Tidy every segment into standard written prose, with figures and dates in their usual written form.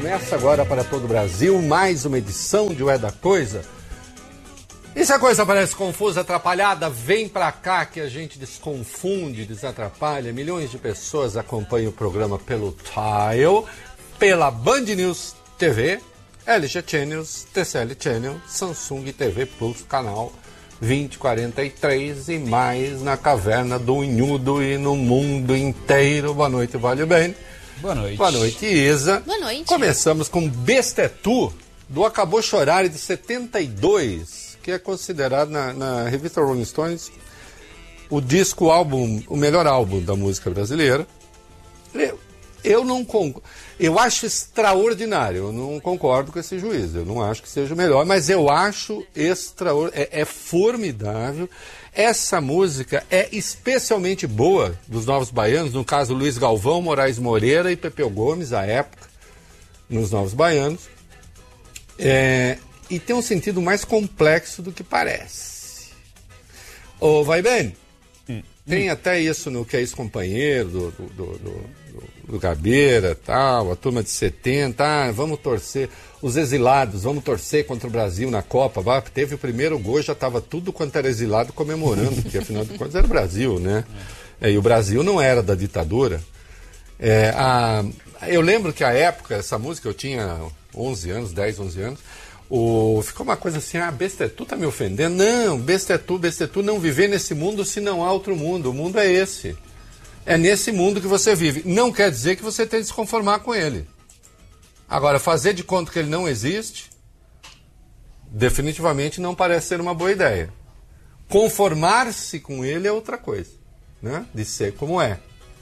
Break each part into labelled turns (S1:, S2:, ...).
S1: Começa agora para todo o Brasil mais uma edição de O É da Coisa. E se a coisa parece confusa, atrapalhada, vem pra cá que a gente desconfunde, desatrapalha. Milhões de pessoas acompanham o programa pelo Tile, pela Band News TV, LG Channels, TCL Channel, Samsung TV Plus, canal 2043 e mais na Caverna do Unhudo e no mundo inteiro. Boa noite, Valho Bem.
S2: Boa noite.
S1: Boa noite, Isa.
S3: Boa noite.
S1: Começamos com Bestetu, do Acabou Chorar, de 72, que é considerado na revista Rolling Stones o o melhor álbum da música brasileira. Eu acho extraordinário, eu não concordo com esse juízo, eu não acho que seja o melhor, mas eu acho extraordinário, é formidável. Essa música é especialmente boa dos Novos Baianos, no caso Luiz Galvão, Moraes Moreira e Pepeu Gomes, à época, nos Novos Baianos. E tem um sentido mais complexo do que parece. Ô, vai bem? Tem até isso no Que é Ex-Companheiro, do Gabeira, tal, a turma de 70, vamos torcer, os exilados, vamos torcer contra o Brasil na Copa. Teve o primeiro gol, já estava tudo quanto era exilado comemorando, porque afinal de contas era o Brasil, né? E o Brasil não era da ditadura. Eu lembro que a época, essa música, eu tinha 11 anos, 10, 11 anos, ficou uma coisa assim, Bestetu tá me ofendendo. Não, Bestetu não viver nesse mundo se não há outro mundo. O mundo é esse. É nesse mundo que você vive. Não quer dizer que você tem que se conformar com ele. Agora, fazer de conta que ele não existe, definitivamente não parece ser uma boa ideia. Conformar-se com ele é outra coisa, né? De ser como é.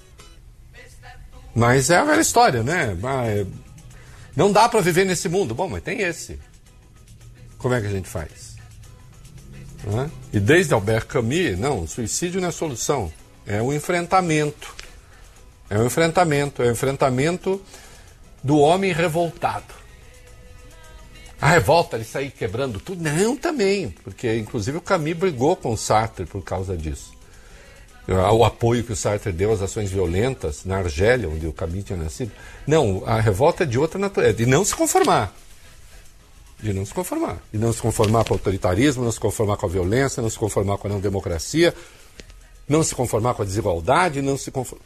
S1: Mas é a velha história, né? Não dá para viver nesse mundo. Bom, mas tem esse. Como é que a gente faz? E desde Albert Camus, não, suicídio não é solução. É um enfrentamento. É um enfrentamento do homem revoltado. A revolta, ele sair quebrando tudo? Não, também. Porque, inclusive, o Camus brigou com o Sartre por causa disso. O apoio que o Sartre deu às ações violentas na Argélia, onde o Camus tinha nascido. Não, a revolta é de outra natureza. De não se conformar. De não se conformar. De não se conformar com o autoritarismo, não se conformar com a violência, não se conformar com a não democracia, não se conformar com a desigualdade, não se conformar.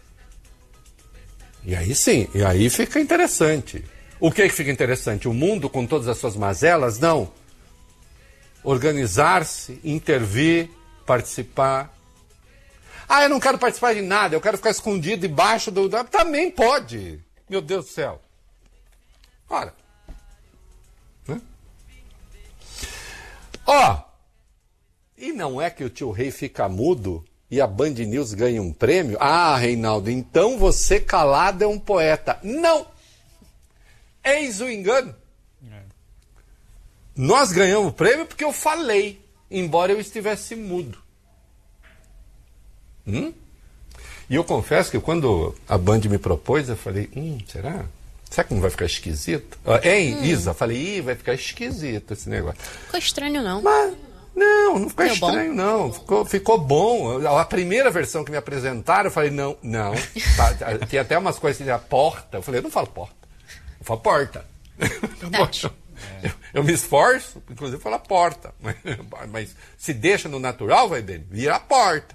S1: E aí sim, e aí fica interessante. O que fica interessante? O mundo com todas as suas mazelas? Não. Organizar-se, intervir, participar. Eu não quero participar de nada, eu quero ficar escondido debaixo do... Também pode. Meu Deus do céu. Ora. E não é que o tio Rei fica mudo e a Band News ganha um prêmio? Reinaldo, então você calado é um poeta. Não! Eis o engano. Nós ganhamos o prêmio porque eu falei, embora eu estivesse mudo. E eu confesso que quando a Band me propôs, eu falei, será? Será que não vai ficar esquisito? Isa, falei, vai ficar esquisito esse negócio.
S3: Ficou estranho, não.
S1: Mas, não ficou estranho,
S3: bom?
S1: não. Ficou bom. A primeira versão que me apresentaram, eu falei, não. Tinha até umas coisas assim, a porta. Eu falei, eu não falo porta. Eu falo porta. Eu me esforço, inclusive, falar porta. Mas se deixa no natural, vai bem, vira a porta.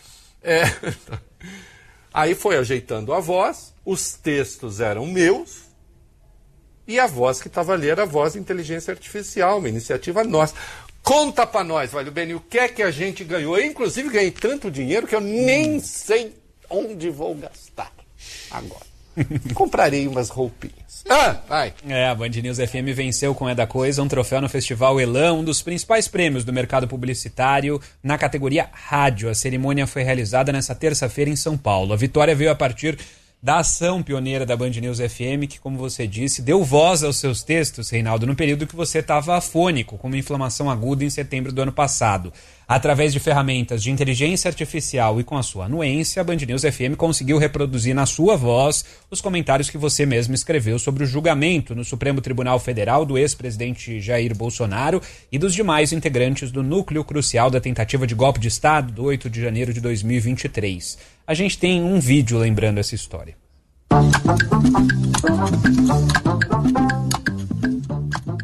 S1: Aí foi ajeitando a voz, os textos eram meus, e a voz que estava ali era a voz de inteligência artificial, uma iniciativa nossa. Conta pra nós, Valho Beni, o que é que a gente ganhou? Eu, inclusive, ganhei tanto dinheiro que eu nem sei onde vou gastar agora. Comprarei umas roupinhas. Vai.
S2: A Band News FM venceu com É da Coisa um troféu no Festival Elan, um dos principais prêmios do mercado publicitário na categoria rádio. A cerimônia foi realizada nesta terça-feira em São Paulo. A vitória veio a partir da ação pioneira da Band News FM, que, como você disse, deu voz aos seus textos, Reinaldo, no período que você estava afônico, com uma inflamação aguda em setembro do ano passado. Através de ferramentas de inteligência artificial e com a sua anuência, a Band News FM conseguiu reproduzir na sua voz os comentários que você mesmo escreveu sobre o julgamento no Supremo Tribunal Federal do ex-presidente Jair Bolsonaro e dos demais integrantes do núcleo crucial da tentativa de golpe de Estado do 8 de janeiro de 2023. A gente tem um vídeo lembrando essa história.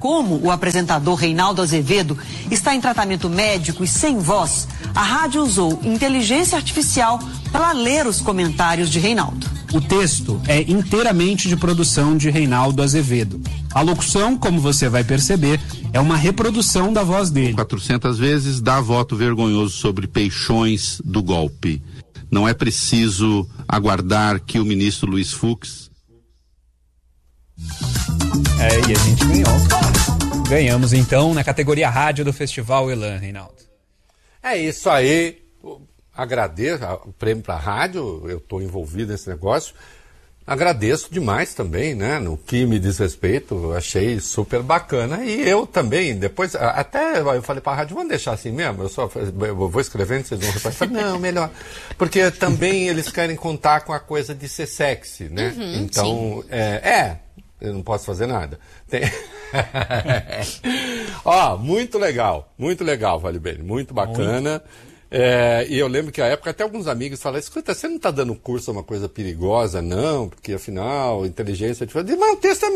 S3: como o apresentador Reinaldo Azevedo está em tratamento médico e sem voz, a rádio usou inteligência artificial para ler os comentários de Reinaldo.
S2: O texto é inteiramente de produção de Reinaldo Azevedo. A locução, como você vai perceber, é uma reprodução da voz dele.
S4: 400 vezes dá voto vergonhoso sobre peixões do golpe. Não é preciso aguardar que o ministro Luiz Fux...
S2: E a gente ganhou. Ganhamos, então, na categoria rádio do Festival Elan, Reinaldo.
S1: É isso aí. Agradeço o prêmio para a rádio, eu estou envolvido nesse negócio. Agradeço demais também, né? No que me diz respeito, eu achei super bacana. E eu também, depois, até eu falei para a rádio, vamos deixar assim mesmo? Eu vou escrevendo, vocês vão repassar. Não, melhor. Porque também eles querem contar com a coisa de ser sexy, né? Então, eu não posso fazer nada. Muito legal, Vale Bene, muito bacana. E eu lembro que à época até alguns amigos falaram, escuta, você não está dando curso a uma coisa perigosa, não, porque afinal, inteligência artificial... Mas o texto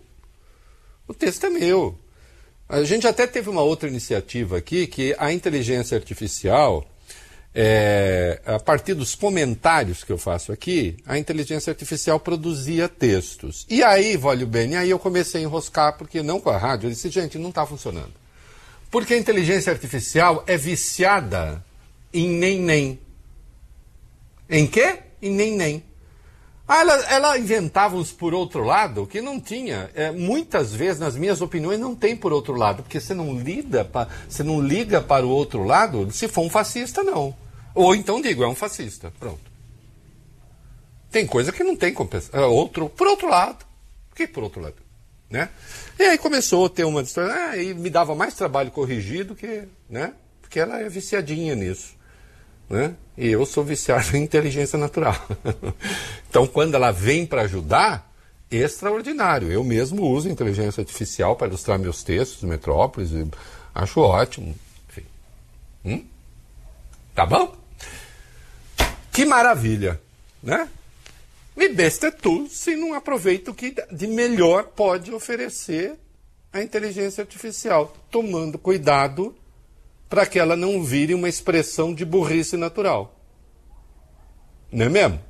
S1: é meu. A gente até teve uma outra iniciativa aqui, que a inteligência artificial, a partir dos comentários que eu faço aqui, a inteligência artificial produzia textos. E aí, Vale Bene, aí eu comecei a enroscar, porque não com a rádio, eu disse, gente, não está funcionando. Porque a inteligência artificial é viciada em nem. Em quê? Em nem. Ela inventava uns por outro lado que não tinha. Muitas vezes, nas minhas opiniões, não tem por outro lado, porque você não liga para o outro lado se for um fascista, não. Ou então digo, é um fascista. Pronto. Tem coisa que não tem compensação. Por outro lado. Por que por outro lado? Né? E aí começou a ter uma história, e me dava mais trabalho corrigir do que, né? Porque ela é viciadinha nisso, né? E eu sou viciado em inteligência natural. Então, quando ela vem para ajudar, extraordinário. Eu mesmo uso inteligência artificial para ilustrar meus textos, Metrópolis, e acho ótimo. Enfim. Tá bom? Que maravilha, né? E besta é tu se não aproveita o que de melhor pode oferecer a inteligência artificial, tomando cuidado para que ela não vire uma expressão de burrice natural. Não é mesmo?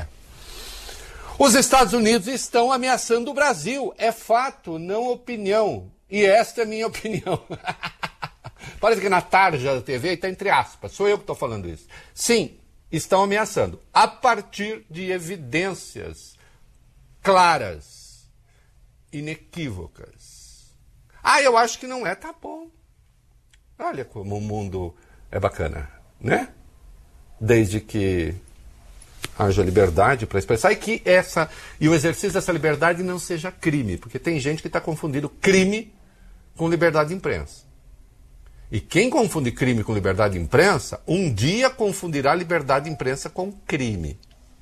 S1: Os Estados Unidos estão ameaçando o Brasil. É fato, não opinião. E esta é a minha opinião. Parece que na tarja da TV está entre aspas. Sou eu que estou falando isso. Sim, estão ameaçando. A partir de evidências claras, inequívocas. Eu acho que não é. Tá bom. Olha como o mundo é bacana, né? Desde que haja liberdade para expressar e o exercício dessa liberdade não seja crime, porque tem gente que está confundindo crime com liberdade de imprensa. E quem confunde crime com liberdade de imprensa, um dia confundirá liberdade de imprensa com crime.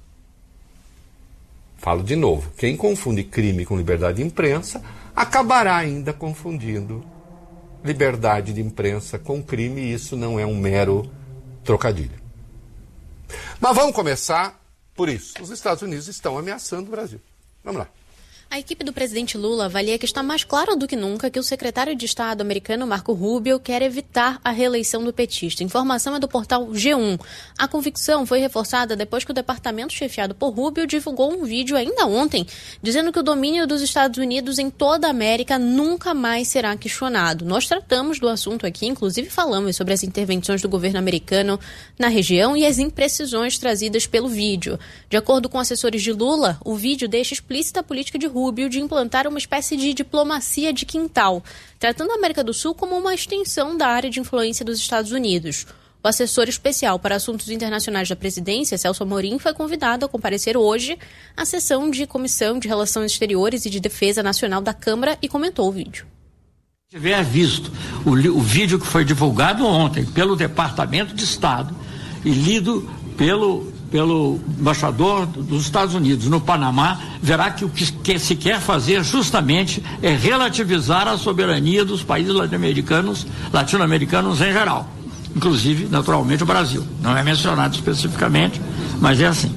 S1: Falo de novo, quem confunde crime com liberdade de imprensa acabará ainda confundindo liberdade de imprensa com crime, e isso não é um mero trocadilho. Mas vamos começar por isso. Os Estados Unidos estão ameaçando o Brasil. Vamos lá.
S5: A equipe do presidente Lula avalia que está mais claro do que nunca que o secretário de Estado americano Marco Rubio quer evitar a reeleição do petista. A informação é do portal G1. A convicção foi reforçada depois que o departamento chefiado por Rubio divulgou um vídeo ainda ontem, dizendo que o domínio dos Estados Unidos em toda a América nunca mais será questionado. Nós tratamos do assunto aqui, inclusive falamos sobre as intervenções do governo americano na região e as imprecisões trazidas pelo vídeo. De acordo com assessores de Lula, o vídeo deixa explícita a política de Rubio de implantar uma espécie de diplomacia de quintal, tratando a América do Sul como uma extensão da área de influência dos Estados Unidos. O assessor especial para assuntos internacionais da presidência, Celso Amorim, foi convidado a comparecer hoje à sessão de Comissão de Relações Exteriores e de Defesa Nacional da Câmara e comentou o vídeo.
S6: Se tiver visto o vídeo que foi divulgado ontem pelo Departamento de Estado e lido pelo embaixador dos Estados Unidos no Panamá, verá que o que se quer fazer justamente é relativizar a soberania dos países latino-americanos em geral, inclusive, naturalmente, o Brasil. Não é mencionado especificamente, mas é assim.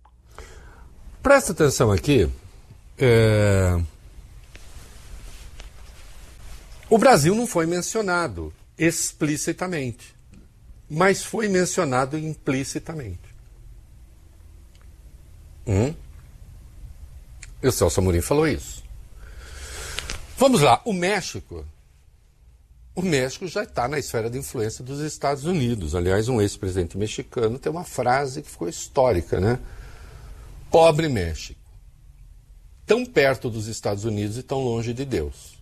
S1: Presta atenção aqui. O Brasil não foi mencionado explicitamente, mas foi mencionado implicitamente. E o Celso Amorim falou isso. Vamos lá, o México já está na esfera de influência dos Estados Unidos. Aliás, um ex-presidente mexicano tem uma frase que ficou histórica, né? Pobre México. Tão perto dos Estados Unidos e tão longe de Deus.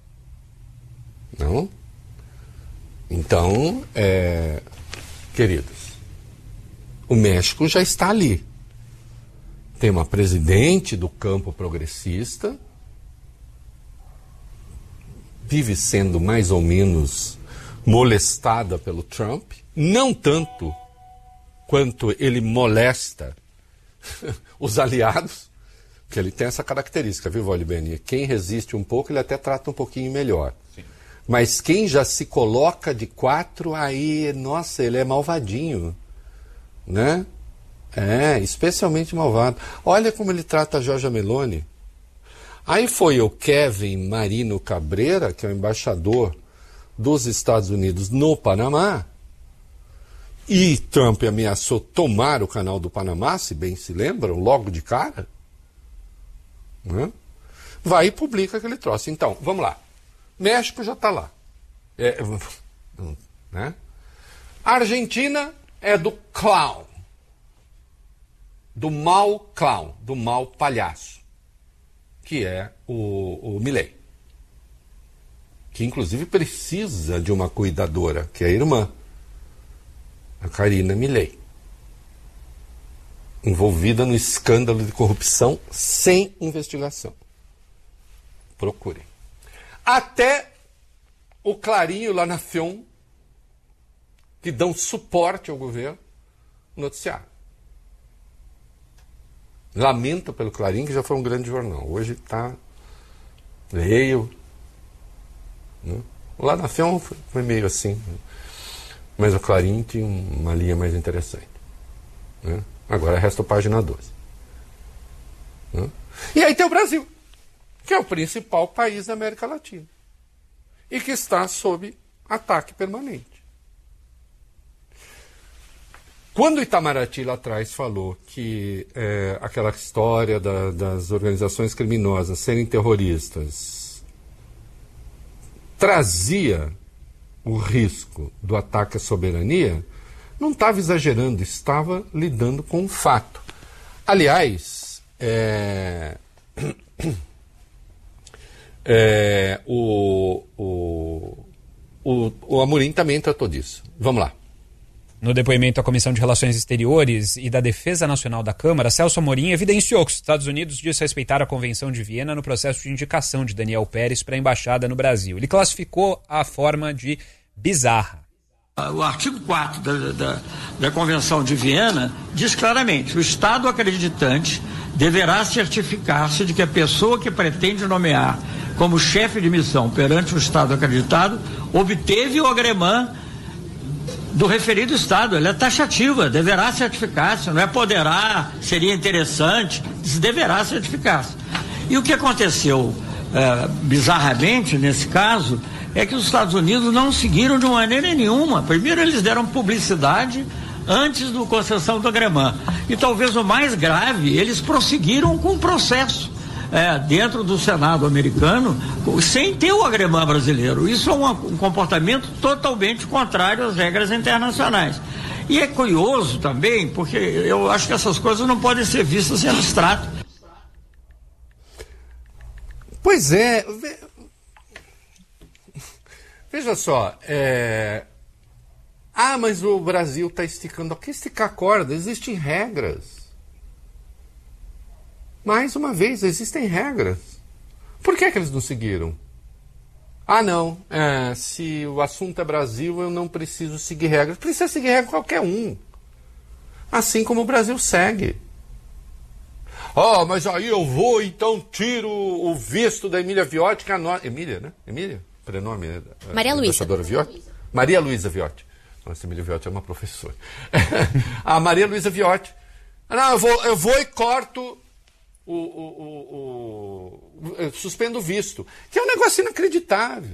S1: Não? Então, queridos, o México já está ali. Tem uma presidente do campo progressista, vive sendo mais ou menos molestada pelo Trump, não tanto quanto ele molesta os aliados, que ele tem essa característica, viu, Volibeni? Quem resiste um pouco, ele até trata um pouquinho melhor. Sim. Mas quem já se coloca de quatro, aí, nossa, ele é malvadinho, né? Especialmente malvado. Olha como ele trata a Giorgia Meloni. Aí foi o Kevin Marino Cabreira, que é o embaixador dos Estados Unidos no Panamá, e Trump ameaçou tomar o canal do Panamá, se bem se lembram, logo de cara. Né? Vai e publica aquele troço. Então, vamos lá. México já está lá. Né? A Argentina é do clown. Do mau clown, do mau palhaço, que é o Milei, que inclusive precisa de uma cuidadora, que é a irmã, a Karina Milei, envolvida no escândalo de corrupção sem investigação. Procurem. Até o Clarim e o La Nación, que dão suporte ao governo, noticiaram. Lamento pelo Clarim, que já foi um grande jornal. Hoje está meio... Né? O La Nación foi meio assim. Né? Mas o Clarim tinha uma linha mais interessante. Né? Agora resta a página 12. Né? E aí tem o Brasil, que é o principal país da América Latina. E que está sob ataque permanente. Quando o Itamaraty lá atrás falou que aquela história das organizações criminosas serem terroristas trazia o risco do ataque à soberania, não estava exagerando, estava lidando com um fato. Aliás, o Amorim também tratou disso. Vamos lá.
S2: No depoimento à Comissão de Relações Exteriores e da Defesa Nacional da Câmara, Celso Amorim evidenciou que os Estados Unidos desrespeitaram a Convenção de Viena no processo de indicação de Daniel Pérez para a embaixada no Brasil. Ele classificou a forma de bizarra.
S6: O artigo 4 da Convenção de Viena diz claramente: o Estado acreditante deverá certificar-se de que a pessoa que pretende nomear como chefe de missão perante o Estado acreditado obteve o agremã do referido Estado. Ela é taxativa, deverá certificar-se, não é poderá, seria interessante, deverá certificar-se. E o que aconteceu bizarramente nesse caso é que os Estados Unidos não seguiram de maneira nenhuma. Primeiro eles deram publicidade antes da concessão do agremã. E talvez o mais grave, eles prosseguiram com o processo dentro do Senado americano, sem ter o agremã brasileiro. Isso é um comportamento totalmente contrário às regras internacionais. E é curioso também, porque eu acho que essas coisas não podem ser vistas em abstrato.
S1: Pois é. Veja só, mas o Brasil está esticando. O que esticar a corda? Existem regras. Mais uma vez, existem regras. Por que eles não seguiram? Não, se o assunto é Brasil, eu não preciso seguir regras. Precisa seguir regra qualquer um. Assim como o Brasil segue. Mas aí eu vou, então tiro o visto da Emília Viotti, que é a nossa... Emília, né? Emília? Prenome?
S5: Maria Luísa.
S1: Viotti? Maria Luísa Viotti. Nossa, Emília Viotti é uma professora. A Maria Luísa Viotti. Não, eu vou e corto... suspendo o visto, que é um negócio inacreditável.